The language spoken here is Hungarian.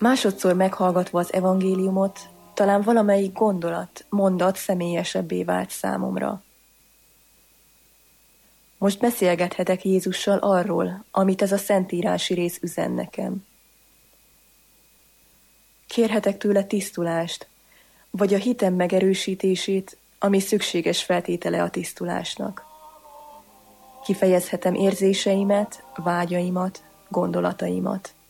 Másodszor meghallgatva az evangéliumot, talán valamelyik gondolat, mondat személyesebbé vált számomra. Most beszélgethetek Jézussal arról, amit ez a szentírási rész üzen nekem. Kérhetek tőle tisztulást, vagy a hitem megerősítését, ami szükséges feltétele a tisztulásnak. Kifejezhetem érzéseimet, vágyaimat, gondolataimat.